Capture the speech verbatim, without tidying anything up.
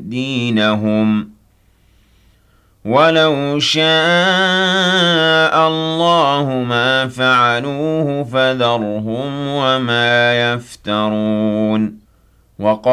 دِينَهُمْ وَلَوْ شَاءَ اللَّهُ مَا فَعَلُوهُ فَذَرْهُمْ وَمَا يَفْتَرُونَ